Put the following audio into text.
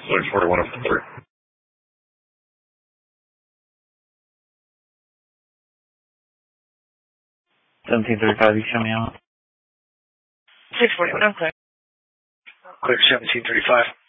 Sorry, 4103. 1735, you show me out. 641, I'm clear. Clear 1735.